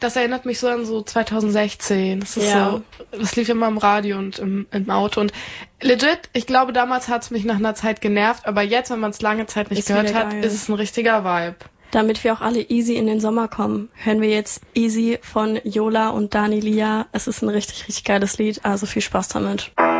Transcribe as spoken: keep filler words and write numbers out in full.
das erinnert mich so an so zwanzig sechzehn. Das ist Ja. so, das lief immer im Radio und im, im Auto. Und legit, ich glaube, damals hat's mich nach einer Zeit genervt, aber jetzt, wenn man es lange Zeit nicht Ist gehört wieder hat, geil. ist es ein richtiger Vibe. Damit wir auch alle easy in den Sommer kommen, hören wir jetzt Easy von Yola und Dani Lia. Es ist ein richtig, richtig geiles Lied, also viel Spaß damit.